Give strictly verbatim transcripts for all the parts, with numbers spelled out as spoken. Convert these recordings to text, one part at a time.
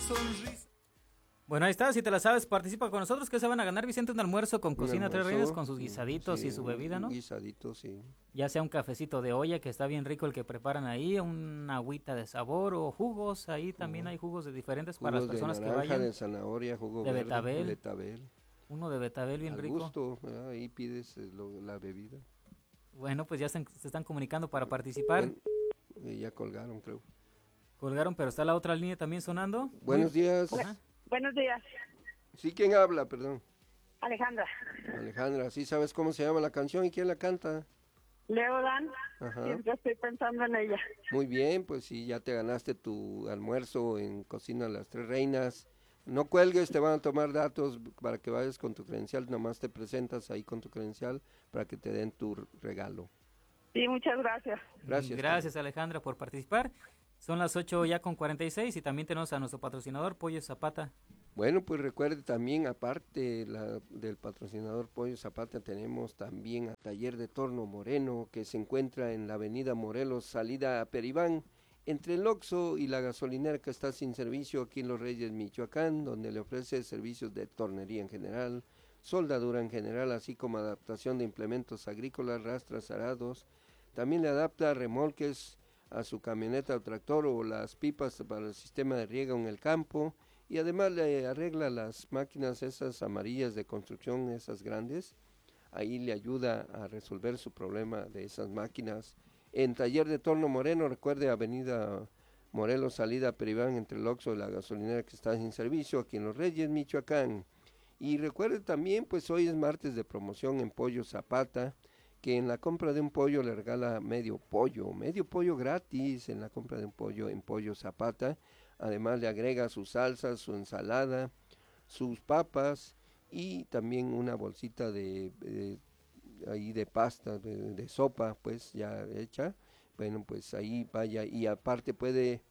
Bueno, ahí está, si te la sabes, participa con nosotros. ¿Qué se van a ganar, Vicente? Un almuerzo con Un Cocina Tres almuerzo, Reinas, con sus guisaditos sí, y su bebida, ¿no? Un guisadito, sí. Ya sea un cafecito de olla, que está bien rico el que preparan ahí, una agüita de sabor o jugos. Ahí también Jugo. hay jugos de diferentes Jugos para las personas de que naranja, vayan. de zanahoria, jugo de verde, betabel. de betabel. Uno de betabel bien Al rico. gusto, ¿verdad? Ahí pides eh, lo, la bebida. Bueno, pues ya se, se están comunicando para participar. Bueno, eh, ya colgaron, creo. Colgaron, pero está la otra línea también sonando. Buenos Muy... días. Ajá. Buenos días. Sí, ¿quién habla? Perdón. Alejandra. Alejandra, ¿sí sabes cómo se llama la canción y quién la canta? Leo Dan. Ajá. Siempre estoy pensando en ella. Muy bien, pues sí, ya te ganaste tu almuerzo en Cocina Las Tres Reinas. No cuelgues, te van a tomar datos para que vayas con tu credencial, nomás te presentas ahí con tu credencial para que te den tu regalo. Sí, muchas gracias. Gracias. Gracias, Alejandra, por participar. Son las ocho ya con cuarenta y seis y también tenemos a nuestro patrocinador, Pollo Zapata. Bueno, pues recuerde también, aparte la, del patrocinador Pollo Zapata, tenemos también a Taller de Torno Moreno, que se encuentra en la avenida Morelos, salida a Peribán, entre el Oxxo y la gasolinera que está sin servicio aquí en Los Reyes, Michoacán, donde le ofrece servicios de tornería en general, soldadura en general, así como adaptación de implementos agrícolas, rastras, arados. También le adapta remolques a su camioneta o tractor o las pipas para el sistema de riego en el campo, y además le arregla las máquinas esas amarillas de construcción, esas grandes. Ahí le ayuda a resolver su problema de esas máquinas. En Taller de Torno Moreno, recuerde avenida Morelos, salida Peribán, entre el Oxxo y la gasolinera que está sin servicio, aquí en Los Reyes, Michoacán. Y recuerde también, pues hoy es martes de promoción en Pollo Zapata, que en la compra de un pollo le regala medio pollo, medio pollo gratis en la compra de un pollo en Pollo Zapata. Además le agrega su salsa, su ensalada, sus papas y también una bolsita de, de ahí de pasta, de, de sopa, pues ya hecha. Bueno, pues ahí vaya, y aparte puede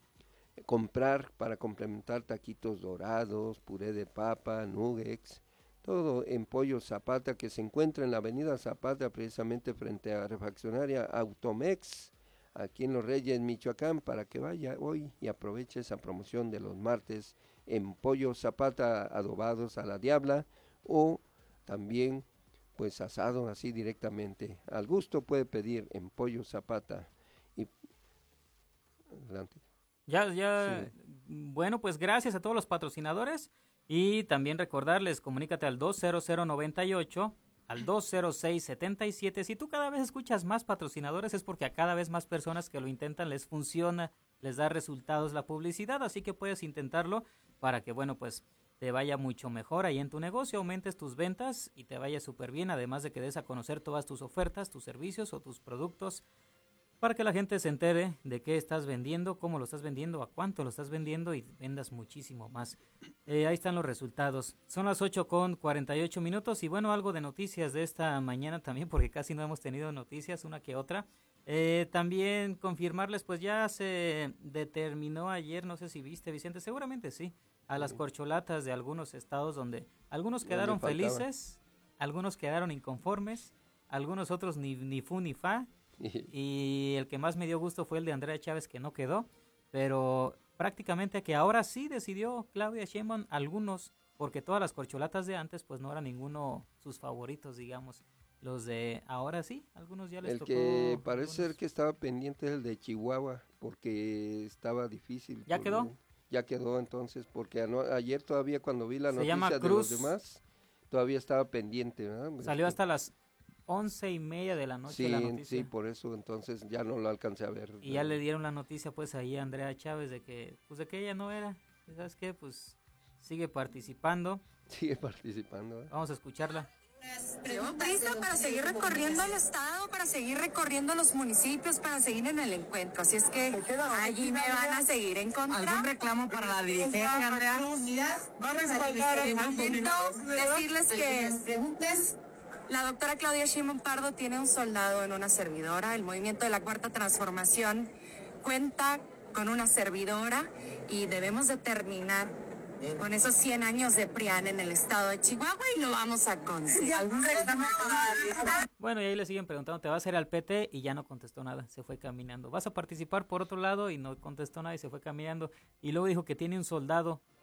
comprar para complementar taquitos dorados, puré de papa, nuggets, todo en Pollo Zapata, que se encuentra en la avenida Zapata, precisamente frente a Refaccionaria Automex, aquí en Los Reyes, Michoacán, para que vaya hoy y aproveche esa promoción de los martes en Pollo Zapata adobados a la diabla, o también pues asado así directamente. Al gusto puede pedir en Pollo Zapata. Y adelante. Ya, ya, sí. Bueno, pues gracias a todos los patrocinadores y también recordarles, comunícate al dos cero cero nueve ocho, al dos cero seis siete siete. Si tú cada vez escuchas más patrocinadores es porque a cada vez más personas que lo intentan les funciona, les da resultados la publicidad, así que puedes intentarlo para que, bueno, pues te vaya mucho mejor ahí en tu negocio, aumentes tus ventas y te vaya súper bien, además de que des a conocer todas tus ofertas, tus servicios o tus productos, para que la gente se entere de qué estás vendiendo, cómo lo estás vendiendo, a cuánto lo estás vendiendo y vendas muchísimo más. Eh, ahí están los resultados. Son las ocho con cuarenta y ocho minutos y bueno, algo de noticias de esta mañana también, porque casi no hemos tenido noticias, una que otra. Eh, también confirmarles, pues ya se determinó ayer, no sé si viste, Vicente, seguramente sí, a las corcholatas de algunos estados donde algunos quedaron felices, algunos quedaron inconformes, algunos otros ni, ni fu ni fa. Y el que más me dio gusto fue el de Andrea Chávez, que no quedó, pero prácticamente que ahora sí decidió Claudia Sheinbaum algunos, porque todas las corcholatas de antes pues no eran ninguno sus favoritos, digamos. Los de ahora sí, algunos ya les el tocó. El que parece algunos... ser que estaba pendiente es el de Chihuahua, porque estaba difícil. ¿Ya quedó? Ya quedó entonces, porque ano, ayer todavía cuando vi la Se noticia de los demás, todavía estaba pendiente, ¿verdad? Salió hasta las once y media de la noche sí, la noticia. Sí, por eso entonces ya no lo alcancé a ver. Y ya le dieron la noticia pues ahí a Andrea Chávez de que, pues de que ella no era, ¿sabes qué? Pues sigue participando. Sigue participando. ¿eh? Vamos a escucharla. Prisa para seguir recorriendo el estado, para seguir recorriendo los municipios, para seguir en el encuentro. Así es que allí me van a seguir encontrando. ¿Algún reclamo para la dirigencia, Andrea? Decirles que la doctora Claudia Sheinbaum Pardo tiene un soldado en una servidora. El movimiento de la Cuarta Transformación cuenta con una servidora y debemos de terminar con esos cien años de PRIAN en el estado de Chihuahua y lo vamos a conseguir. ¿Algún reclamo? Bueno, y ahí le siguen preguntando, ¿te vas a ir al P T? Y ya no contestó nada, se fue caminando. ¿Vas a participar por otro lado? Y no contestó nada y se fue caminando. Y luego dijo que tiene un soldado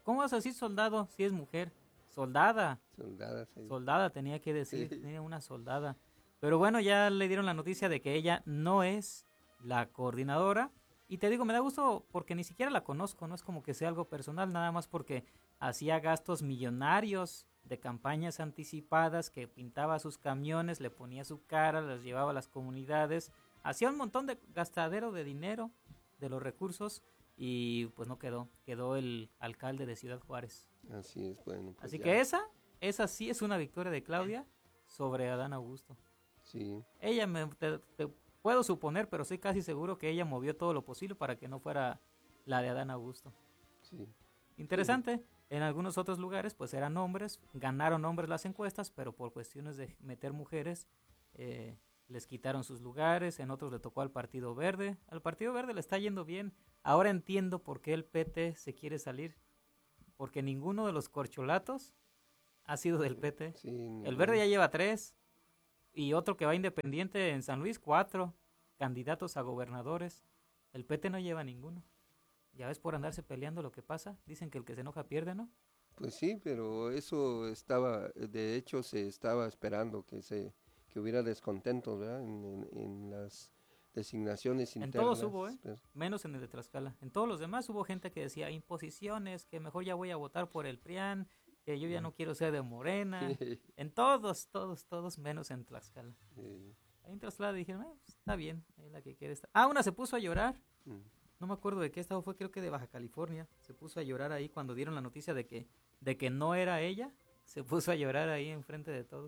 ¿Cómo vas a decir soldado si es mujer? Soldada. Soldada, sí. Soldada tenía que decir, Sí. tenía una soldada. Pero bueno, ya le dieron la noticia de que ella no es la coordinadora. Y te digo, me da gusto porque ni siquiera la conozco, no es como que sea algo personal, nada más porque hacía gastos millonarios de campañas anticipadas, que pintaba sus camiones, le ponía su cara, los llevaba a las comunidades, hacía un montón de gastadero de dinero, de los recursos, y pues no quedó, quedó el alcalde de Ciudad Juárez. Así es, bueno. Pues Así ya. que esa, esa sí es una victoria de Claudia sobre Adán Augusto. Sí, Ella me te, te puedo suponer, pero estoy casi seguro que ella movió todo lo posible para que no fuera la de Adán Augusto. sí. Interesante. En algunos otros lugares, pues eran hombres, ganaron hombres las encuestas, pero por cuestiones de meter mujeres, eh, les quitaron sus lugares. En otros le tocó al Partido Verde. Al Partido Verde le está yendo bien. Ahora entiendo por qué el P T se quiere salir. Porque ninguno de los corcholatos ha sido del P T. Sí, El Verde ya lleva tres. Y otro que va independiente en San Luis, cuatro candidatos a gobernadores. El P T no lleva ninguno. Ya ves, por andarse peleando lo que pasa. Dicen que el que se enoja pierde, ¿no? Pues sí, pero eso estaba, de hecho se estaba esperando que se que hubiera descontentos, ¿verdad? En, en, en las designaciones En internas. todos hubo, ¿eh? pues, Menos en el de Tlaxcala. En todos los demás hubo gente que decía imposiciones, que mejor ya voy a votar por el PRIAN, que yo ya no quiero ser de Morena. En todos, todos, todos, menos en Tlaxcala. eh, Ahí en Tlaxcala dijeron, "Eh, pues, está bien, es la que quiere estar". Ah, una se puso a llorar. mm, No me acuerdo de qué estado fue, creo que de Baja California. Se puso a llorar ahí cuando dieron la noticia de que, de que no era ella. Se puso a llorar ahí enfrente de todos.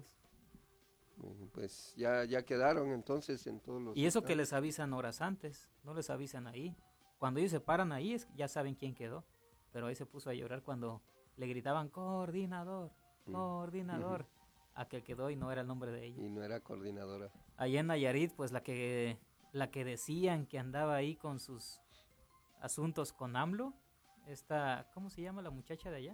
bueno, pues ya, ya quedaron entonces en todos los Y eso que estados. les avisan horas antes, no les avisan ahí. Cuando ellos se paran ahí, es, ya saben quién quedó. Pero ahí se puso a llorar cuando le gritaban, coordinador, Mm. coordinador, a que quedó y no era el nombre de ella. Y no era coordinadora. Allá en Nayarit, pues la que, la que decían que andaba ahí con sus asuntos con AMLO, esta, ¿cómo se llama la muchacha de allá?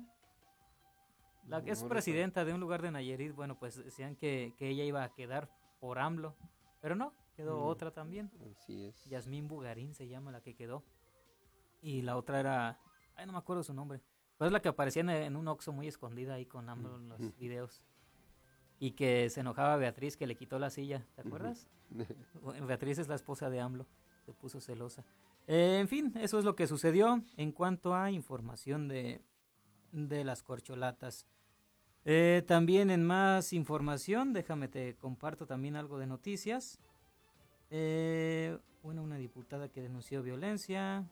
La que No es recuerdo. presidenta de un lugar de Nayarit, bueno, pues decían que, que ella iba a quedar por AMLO, pero no, quedó Mm. otra también. Así es. Yasmín Bugarín se llama la que quedó. Y la otra era, ay, no me acuerdo su nombre, pero es la que aparecía en, en un Oxxo muy escondida ahí con AMLO en los Ujú. videos. Y que se enojaba Beatriz que le quitó la silla, ¿te acuerdas? Bueno, Beatriz es la esposa de AMLO, se puso celosa. Eh, en fin, eso es lo que sucedió en cuanto a información de, de las corcholatas. Eh, también en más información, déjame te comparto también algo de noticias. Eh, bueno, una diputada que denunció violencia.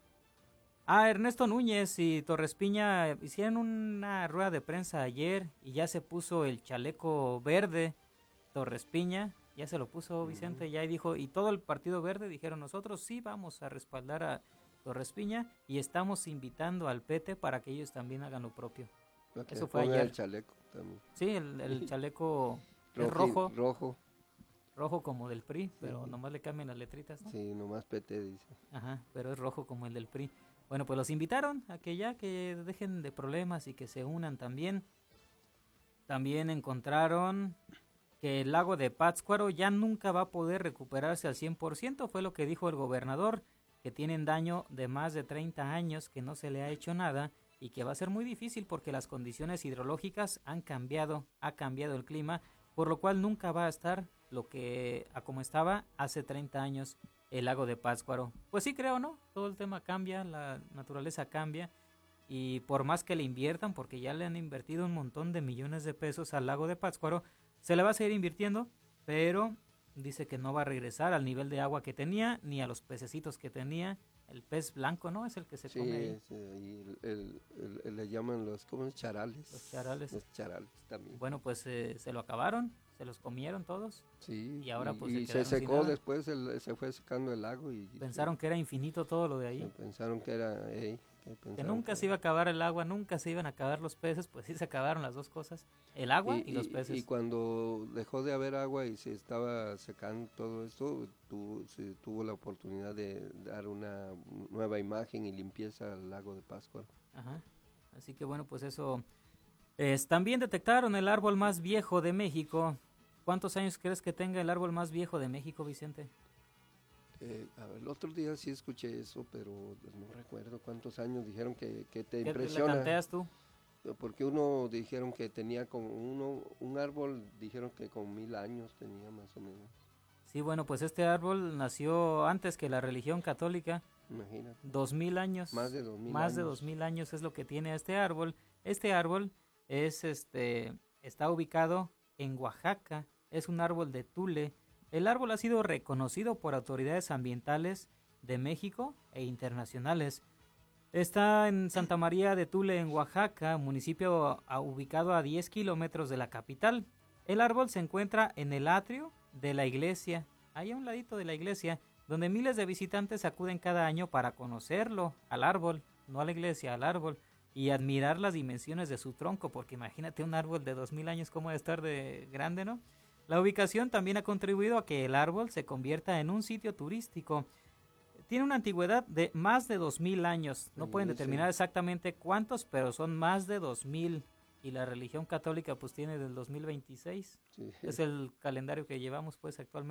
Ah, Ernesto Núñez y Torres Piña hicieron una rueda de prensa ayer y ya se puso el chaleco verde. Torres Piña ya se lo puso Vicente, ya y dijo, y todo el Partido Verde dijeron, nosotros sí vamos a respaldar a Torres Piña y estamos invitando al P T para que ellos también hagan lo propio. Para que Eso fue ponga ayer. el chaleco también. Sí, el, el chaleco es Roji- rojo, Rojo, rojo como del P R I, pero Sí. nomás le cambian las letritas, ¿no? sí, nomás P T dice. Ajá, pero es rojo como el del P R I. Bueno, pues los invitaron a que ya que dejen de problemas y que se unan también. También encontraron que el lago de Pátzcuaro ya nunca va a poder recuperarse al cien por ciento, fue lo que dijo el gobernador, que tienen daño de más de treinta años, que no se le ha hecho nada y que va a ser muy difícil porque las condiciones hidrológicas han cambiado, ha cambiado el clima, por lo cual nunca va a estar lo que a como estaba hace treinta años el lago de Pátzcuaro. Pues sí creo, ¿no? Todo el tema cambia, la naturaleza cambia y por más que le inviertan, porque ya le han invertido un montón de millones de pesos al lago de Pátzcuaro, se le va a seguir invirtiendo, pero dice que no va a regresar al nivel de agua que tenía, ni a los pececitos que tenía. El pez blanco, ¿no? Es el que se Sí, come ahí, es, eh, y el, el- el- el- le llaman los, ¿cómo es? Charales. los charales. Los charales también. Bueno, pues eh, se lo acabaron, se los comieron todos. Sí, y ahora, pues, se y se, quedaron sin secó nada. después, el- se fue secando el lago y Pensaron que era infinito todo lo de ahí. sí, pensaron que era, ey, que, Que pensaron nunca que- se iba a acabar el agua, nunca se iban a acabar los peces, pues sí se acabaron las dos cosas, el agua y, los peces. Y cuando dejó de haber agua y se estaba secando todo esto, tu- se tuvo la oportunidad de dar una nueva imagen y limpieza al lago de Pátzcuaro. Ajá. Así que bueno, pues eso. Es, también detectaron el árbol más viejo de México. ¿Cuántos años crees que tenga el árbol más viejo de México, Vicente? Eh, a ver, el otro día sí escuché eso, pero no recuerdo cuántos años dijeron que, que te ¿Qué le impresiona. tanteas tú? Porque uno dijeron que tenía como uno, un árbol, dijeron que con mil años tenía más o menos. Sí, bueno, pues este árbol nació antes que la religión católica. Imagínate. Dos mil años. Más de dos mil Más años. de dos mil años es lo que tiene este árbol. Este árbol es este está ubicado en Oaxaca. Es un árbol de tule. El árbol ha sido reconocido por autoridades ambientales de México e internacionales. Está en Santa María de Tule, en Oaxaca, municipio a, ubicado a diez kilómetros de la capital. El árbol se encuentra en el atrio de la iglesia, ahí a un ladito de la iglesia, donde miles de visitantes acuden cada año para conocerlo, al árbol, no a la iglesia, al árbol, y admirar las dimensiones de su tronco, porque imagínate un árbol de dos mil años, cómo debe estar de grande, ¿no? La ubicación también ha contribuido a que el árbol se convierta en un sitio turístico. Tiene una antigüedad de más de dos mil años. No pueden determinar exactamente cuántos, pero son más de dos mil. Y la religión católica pues tiene del dos mil veintiséis. Sí. Es el calendario que llevamos pues actualmente.